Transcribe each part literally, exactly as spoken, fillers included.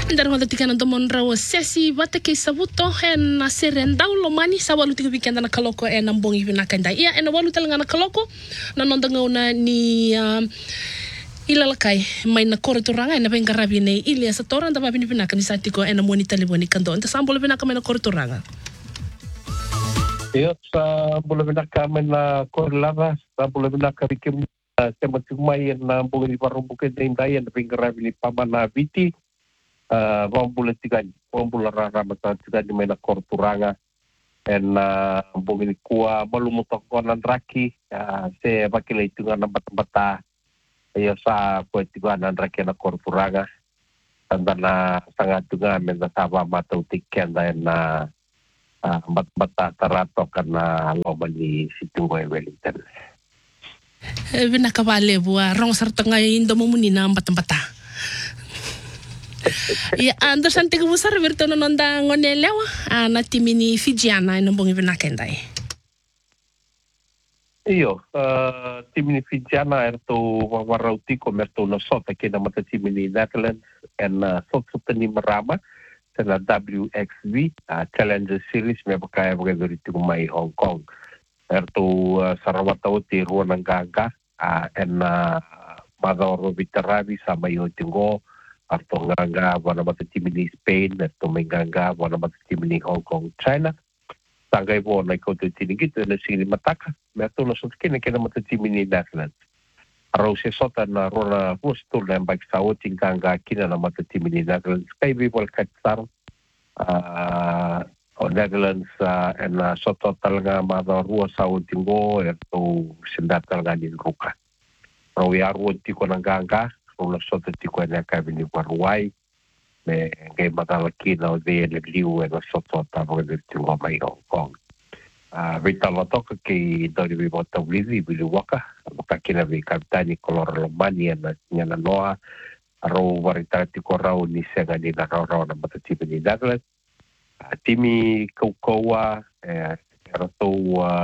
Ndarwala tikana domonra wa sesi wate ke savuto he na serendau lo mani sa walu tiku weekend na kaloko e na mbongi vina kanda ia e na walu talanga na kaloko na nondanga una ni uh, ilalakai mai na koritoranga e na vengarabi nei ili asa tora nda vabini vina ka ni satiko e na moni taliboni kando nda sambolo vina ka mai na koritoranga Iyo sa bolo vina ka mai na korilava sa bolo vina ka rikim se matumai na mbongi varumbuke dendai na vengarabi ni pamana viti Uh, wambula tiga wambula rara mata tiga di mena korturanga en uh, bongini kua malumutok konan raki uh, se bakile itunga na bata-bata ayo sa kua tiga nan raki na korturanga tandana sangat tunga mena saba mata utikian da en uh, bata-bata tarato kana lomani situngo e Wellington vina kavale bua rong sartanga indo mumuni na bata-bata Ya ando santi ko busar virto no nonda ngonelewa ana timini Fijiana ino bongi vinakendai. Iyo, uh, timini Fijiana erto wawarauti ko merto no sota kena mata timini Netherlands en uh, sota ni marama tena W X V uh, Challenger Series me bakaya bagay dito mai Hong Kong. Erto uh, sarawata uti ruang gaga uh, en uh, madoro bitarabi sa mayo tingo atau nganga wana mata timini Spain atau menganga wana mata timini Hong Kong China tanggai bona ko tu tini gitu na sini mataka meto na sot kene kena mata timini Netherlands aro se sota na rona hostul na bak sawo tinganga kina na mata timini Netherlands kai bi wal katsar uh, Netherlands uh, en uh, soto talanga mada rua sawo tingo atau sendat talanga ni ruka aro ya ruo tiko nanganga Ola sota tiko ena kabini waruai me ngai matalaki na o de le liu e na sota tava de tingo mai Hong Kong. Ah vita la toka ki dori vi bota wizi bilu waka waka kina vi kapitani kolor lomani na nyana noa aro warita tiko rau ni senga ni na rau rau na mata tipi ni Douglas. Timi kaukaua e rato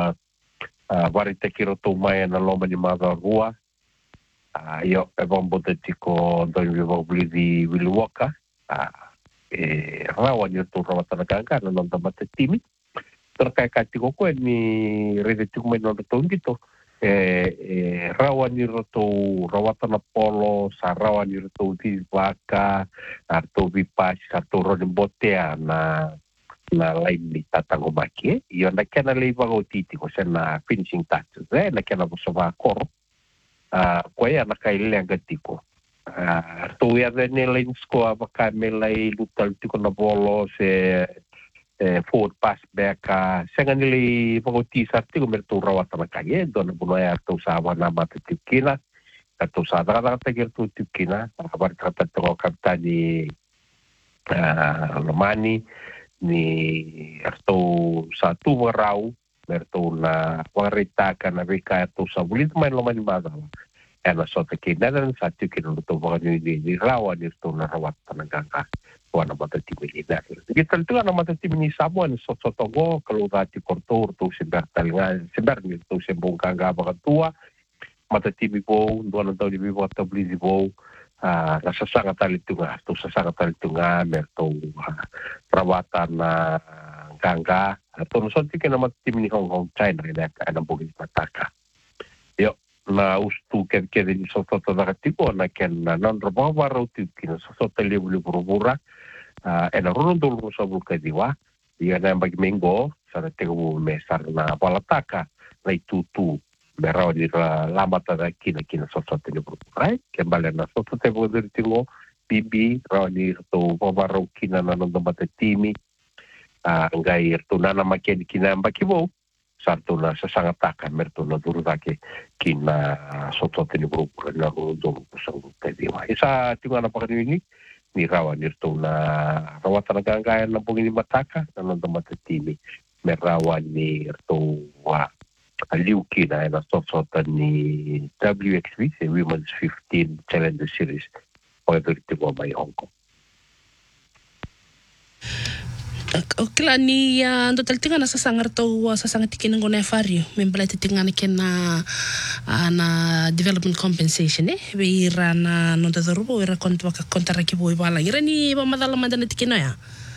warita ki rato mai na lomani mada rua Uh, yo e bombote tiko doi vivo blidi wiluoka uh, e rawa ni tu rawa tanaka na nonda mate timi terkai katiko ko ni rede tiko men no to ngito e, e rawa ni roto rawa tana polo sa rawa ni roto di vaka arto vipas arto ron botea na na lain ni tatango maki yo na kana le vago titiko sena finishing touches eh na kana bosova koro Uh, koe ana kai lenga tiko. Uh, to ia de nelain skoa baka melai lutal tiko na bolo se eh, forward pass back a senga nili pagoti sa tiko merto rawa tama kage dona buno ya to sa wana mata tikina to sa daga daga tegir tu tikina abar kata to kapitani uh, Romani ni arto sa tu rau merto na warita kana vika to sa bulit mai lo mani maga ela sota ki Netherlands atu ki no to wa ni ni rawa ni to na rawa tananga wana mata timi ni Netherlands kita tu na mata timi ni Samoa ni so so go kalau dati kortor to se bertalinga se berni to se bonganga ba tua mata timi go dona to ni vivo to blizi go a la sasanga tali tunga to sasanga tali tunga merto rawatan na ganga atau nusonti kena mati mini Hong Kong China ina kana bogi pataka yo na ustu ken ken ni so so da tipo na ken na non roba ro tu kina so so tele bulu burubura ena rondo lo so bu kadiwa ia na bagi mengo sa te go mesar na palataka na tutu berau di la mata da kina kina so so tele burubura ke bale na so so te bo de tingo bibi ro ni to boba ro kina na non mata timi Uh, ngai erto nana makeni kina mbakivo sarto na sasangatakan merto na durudake kina sototeni grupo na rundo sangu tediwa isa tingana pakani ni rawa nirto na rawa tanaganga na pongini mataka na nanda matatimi merawa ni erto wa aliu kina na sototani W X V se Women's fifteen Challenger Series o eduriti mo mai Hong Kong Kila ni uh, ndo taltinga na sasangar to uh, sasanga tikina ngone fario membala titinga na kena uh, na development compensation eh weira na no da rubo weira kontra kontra ki boy bala ira ni ba madala mandana tikina ya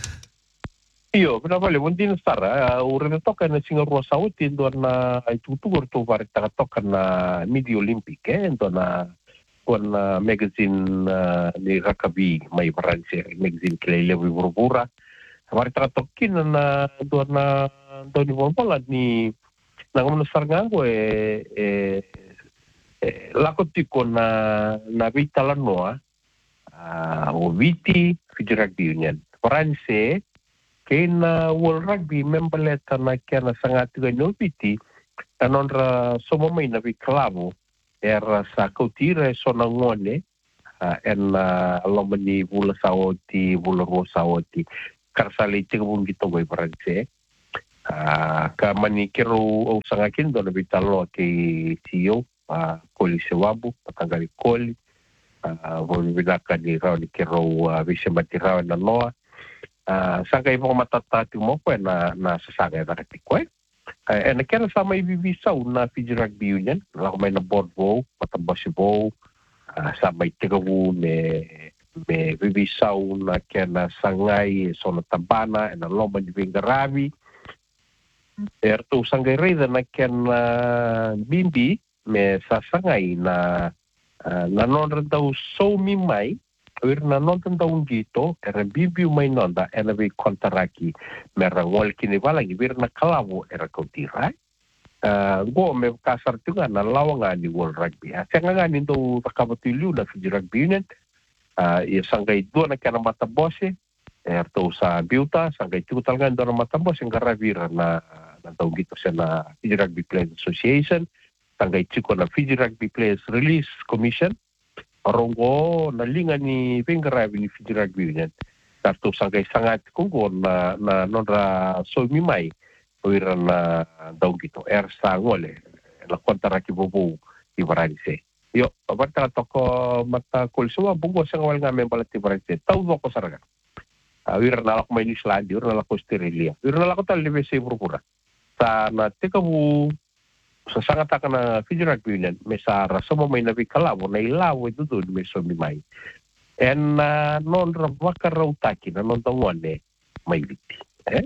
io però vale vuol dire stare ora tocca na Singapore sauti ndo na itu tu to var ta tocca na midi olympic eh ndo na con magazine ni rakabi mai branche magazine kile le burbura Mari tratokin na doon na doon ni Volpola ni nangamun sarngango e e lakotiko na na vitala noa o viti Fiji Rugby Union. Peranse kena World Rugby membeleta na kena sangat ganyo viti nanondra somomay na viklavo era sa kautira sonangone en alomani vula saoti vula rosawoti karsali tingabun gitu boy peranse ka mani kero o sangakin do na bitalo kay C E O Koli Sewabu patanggali Koli vo binaka ni raw ni kero bisembati raw na loa sangay mo matatati mo ko na na sasagay na katiko eh eh na kero sa may bibisa na Fiji Rugby Union la may na board vo patambasi vo sa may tigawu me me vivisau na kena sangai sona tabana na loma di vingaravi erto sangai reida na kena bimbi me sa sangai na na non dau so mi mai ir na non dau ngito era bimbi mai nonda era vi kontaraki me rangol kini valangi vir na kalavo era kautira go me kasar tunga na lawanga ni World Rugby asanga ngani ndo takabatilu na Fiji Rugby Union Uh, ia sanggai dua na kena mata bose er to sa biuta sanggai tu talgan do na mata bose ngaravira na na tau gitu sa na Fiji Rugby Players Association sanggai chiko na Fiji Rugby Players Release Commission rongo na linga ni vengaravi ni Fiji Rugby Union tarto sanggai sangat kungo na na nonra so mi mai oira na tau gitu er sa ngole la kontara ki bobo ibaranse Yo, abarta toko mata kulsuwa bungo sa ngawal nga membala ti barangse. Tau do ko saraga. Wir na lako may Islandi, wir na lako Australia. Wir na lako tal libe sa Iburpura. Sa na teka bu sa sangata ka na Fiji Rugby Union, may sa rasama may nabi kalabo na ilawo ito doon may sumimay. And uh, non rabaka raw taki na non tangon eh may biti. Eh?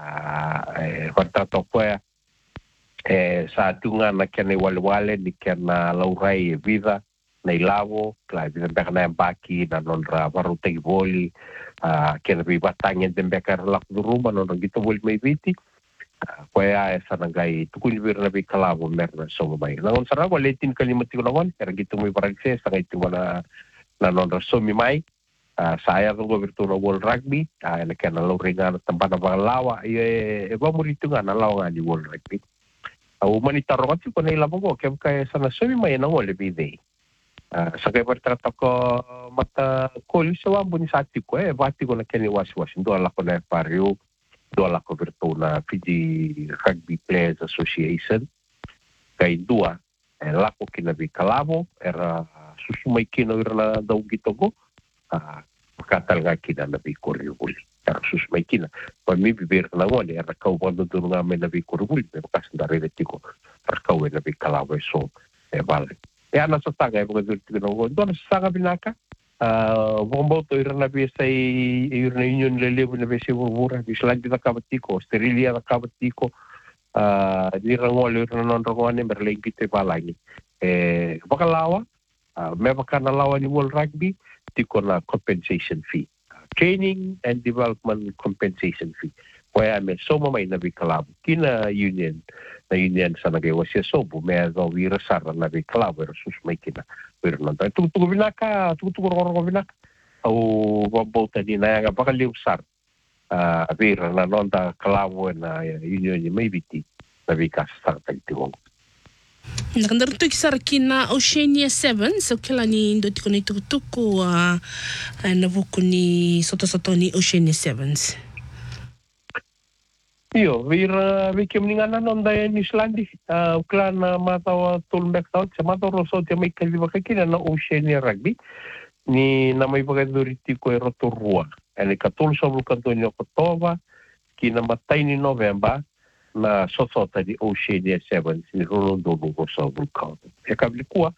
Uh, abarta toko ya. Eh, sa tunga na kena wale-wale ni kena laurai vida na ilavo, kla baka na baki na nonra barutay voli, uh, kena bibatangin din baka relak do rumah nonra gitu voli may viti, uh, kaya esa nangay tukulibir na bikalavo merna so mamay. Nangon sarang waletin kalimati ko naman, kaya gitu may barangse, sa ngay ito na na nonra so mimay, uh, saya kung gobirto na World Rugby, uh, na kena laurai nga na tampa na mga lawa, e ba mo rito nga na lawa nga ni World Rugby. Au manitaro kasi ko na ilabo ko kaya kaya sana sumi may nang wala bide. Sa kaya pertrata ko mata koli sa wambo ni sati ko eh bati ko na kani was-was do ala ko na pario do ala ko virtu na Fiji Rugby Players Association kay dua eh lako kinabi kalabo era susumay kino na daw gito ko ah katal nga kina na bi koribuli. Kasus may kina. Pa mi bibir na wali, rakaw pa doon nga may nabi kurubuli. May makasandari na tiko, rakaw ay nabi kalaway so, eh, balik. Kaya nasa sanga, eh, mga doon tiko na doon nasa sanga binaka. Mga boto, ira nabi sa ira na union lelevo nabi sa Iburpura. Islandi na kabatiko, Australia na kabatiko. Ira ngoli, ira na nonrongon, merling kita balagi. Eh, bakalawa, may bakanalawa ni World Rugby, tiko na compensation fee. Training and development compensation fee. Kaya may soma may nabikalabo. Kina union, na union sa nagawa siya sobo, may agaw wirasar na nabikalabo, sus may kina. Pero nanda, tutugo binaka, tutugo roro binaka. O wabota ni na nga baka liusar. Vira na nanda kalabo na union ni may biti, nabikas sa tagtiwong. Nakandaruto kisar kina Oceania seven so kila ni ndo tiko ni tukutuku uh, na vuku ni soto-soto ni Oceania sevens. Iyo, vira vikim ni nga nanon dayan ni Islandi. Ukla na matawa tulmbek taot sa matawa roso tiya may kaliba kakina na Oceania Rugby ni na may bagaduriti ko e rotorua. Ani katul sa bukanto ni Okotova kina matai ni November na sosota di Oceania Sevens ni Rolondolo ko sa vulkan. E kablikua,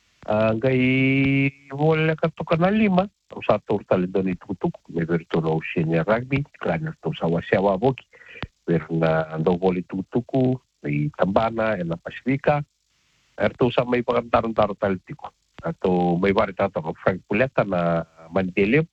ngai wala ka toka na lima, sa tortale doni tutuk, me verto na Oceania Rugby, klana to sa wasiawa boki, ver na ando voli tutuku, may Tambana, e na Pasifika, erto sa may pagkantarong-taro talitiko. Ato may barita to ka Frank Puleta na Mandelip,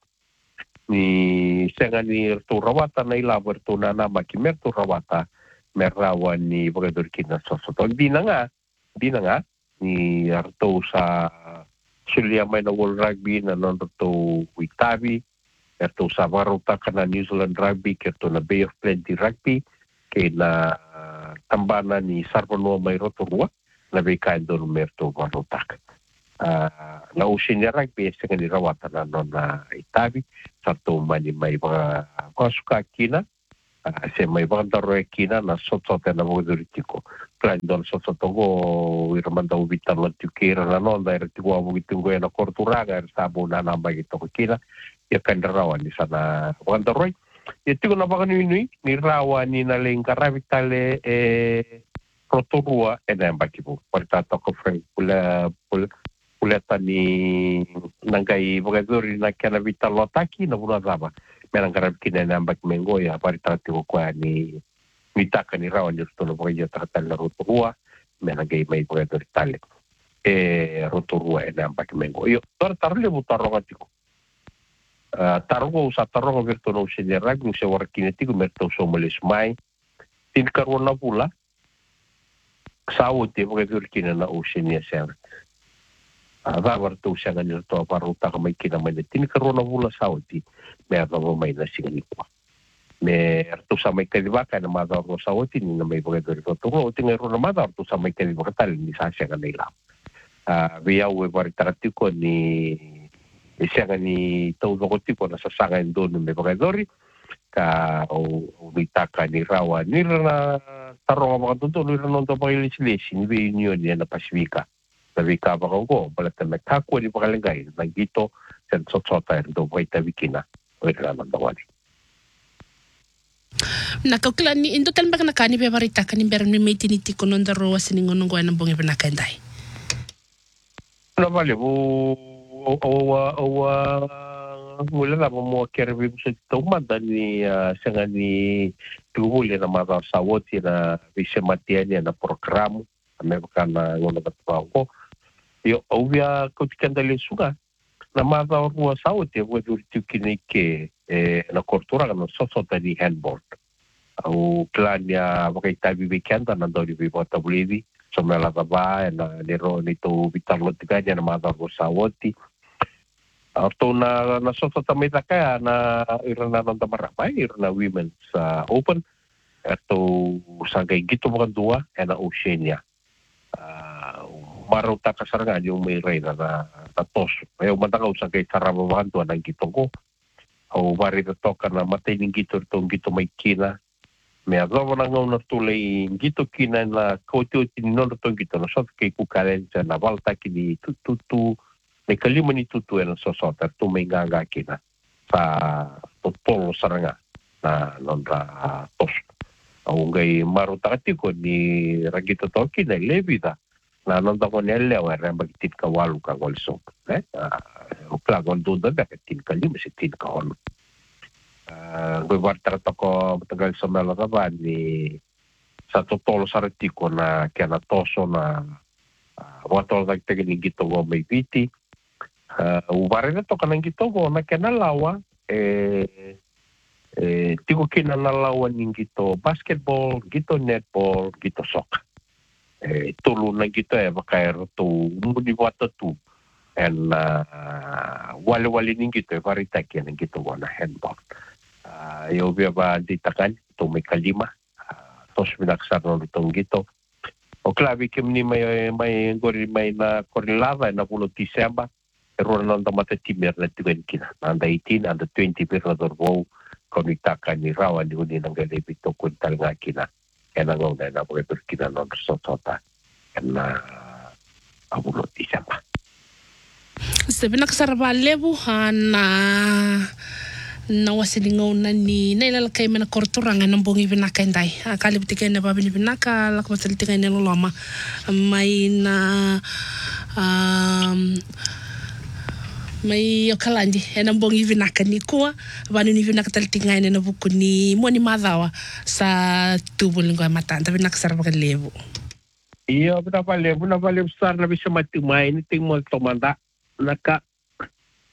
ni senga ni erto rawata na ilabo erto na nama ki merto rawata, merawan ni Bogador Kina Sosoto. Hindi na nga, hindi na nga, ni Arto sa Suliamay na World Rugby, na nonto Witabi, Arto sa Maruta ka na New Zealand Rugby, kerto na Bay of Plenty Rugby, kay na uh, Tambana ni Sarpanua may Rotorua, na may kain doon merto Maruta. Uh, na Oceania Rugby, sa nga ni Rawata na no na Itabi, sa to mani may mga kasuka kina, Uh, se may bagandaro e kina na sotote na mga duritiko. Klain doon sototo ko, iramanda ubitan lang tukira na noon, dahil tiko ang ubitin ko yan na korturaga, sabo na nambay ito ko kina, yung kandarawan ni sana bagandaro e. Yung tiko na baka nui, nirawa ni naling karavitale e protorua e na yung bakipo. Paritato ko Frank pula, pula, puleta ni nanggay bagadori na kanavital lotaki na bunazaba. Merang karab kina nambak mengo ya paritati ko kwa ni mitaka ni rawan justo no boya tatal na rotorua merang gay may boya talik e rotorua e nambak mengo yo tor tarle butaro gatiko tarongo sa tarongo virto no senerag no se warkineti ko merto so molismai tin karona pula sawo te boya virkina na oceania ser ada warto siya ganito to paruta ka may kinamay tin karona pula sawo ti meron mo may nasingin ko. Merto sa may kalibaka na madawar ko sa otin na may bagay ko. Tungo otin ngayon na madawar to sa may kalibaka tali ni sasya ka nila. Biyaw e baritarati ko ni siya nga ni tawdo ko tipo na sasangan doon ng may bagay dori. Ka umita ka ni Rawa. Nira na tarong ang mga tunto. Nira nung tapang ilis-ilis. Hindi yun yun yan na Pasifika. Sabi ka ba ko, balatan nagkakwa ni pakalangay. Nagito, sa sotsota yan doon kay tabikina. Nakakila ni indo tan bak nakani be barita kan imber ni may tiniti ko non daro wasini ngono ngwa nang bongi benakandai. Na vale o o o wala na mo kerbi sa tomada ni sanga ni tuguli na mga sawoti na bisematian na program ame kana ngono batwa ko. Yo obvia ko tikandali suga. Na mga ruwa sa ote, wado ito kinike na kortura ka ng sosota di handball. Ang klan niya, makitabi bikenda, nandaw ni Bibota Bulivi, sa Melataba, na niro nito bitarlotika niya na mga ruwa sa ote. Arto na sosota may takaya na ira na nang tamarapay, ira na Women's uh, Open. Arto sa gay gito mga duwa, na Oceania. Maruta ka sarangan yung may reyna na tatos. Ayaw matakaw sa kay saramahan doon ang gito ko. O bari na to ka na matay ng gito itong gito may kina. May agawa na nga natulay gito kina na kauti-uti ninon itong gito na sot kay kukalen sa nabalta kini tututu. May kalima ni tutu yan sa sot at tumay nga nga kina sa tutolo saranga na non ra tos. O ngay maruta ka tiko ni ragito to kina levida. Na nonton ko nelle o era magtin ka walu ka golsok eh o plagon do da tin ka lima si tin ka on go bartra to ko tagal sa melo ka ba ni sa totolo sa retiko na kena toso na wato dag tegin gito go may piti o bare na to kanang gito go na kena lawa eh eh tigo kina na lawa ning gito basketball gito netball gito soccer eh tulu na gito eh baka to mudi wata tu and uh, wali-wali ning gito eh varitak yan gito wala handball uh, yo biya ba ditakan to may kalima uh, tos binaksar no itong gito o klabi kim ni may may gori may na korilava na pulo Disemba pero non ta matatimer na tuwen kina anda eighteen anda twenty pero dorbo konitakan ni rawan ni uni nang galipito kuntal nga kina kaya nga na na mga Turkina non sotota na abulo Disemba. Sabi na kasaraba lebu na na wasilingo na ni na ila kai mena korturanga na bongi vinaka indai akali butika na babini vinaka la kubatalitika ina loloma mai na um mai yokalandi ena bongi vinaka ni kuwa vanu ni vinaka talitika ina na buku ni moni madhawa sa tubu lingua matanta vinaka sarabaka levu iyo vinaka levu na vale besar na bisa mati mai ni ting mo tomanda naka